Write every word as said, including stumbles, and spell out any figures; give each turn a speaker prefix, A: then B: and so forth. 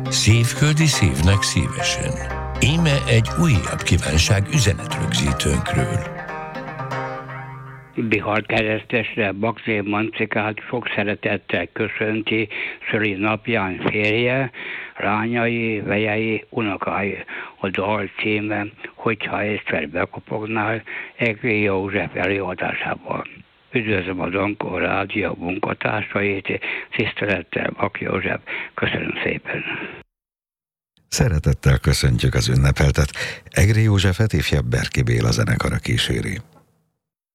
A: Szívföldi szívnek szívesen. Íme egy újabb kívánság üzenetrögzítőnkről.
B: Bihar keresztesre Bakzé Mancikát sok szeretettel köszönti szüli napján férje, lányai, vejei, unokái. A dal címe, Hogyha egyszer bekopognál, Egri József előadásában. Üdvözlöm a Dankó Rádió munkatársait, tisztelettel Bak József. Köszönöm szépen.
C: Szeretettel köszöntjük az ünnepeltet. Egri Józsefet ifjabb Berki Béla zenekara kíséri.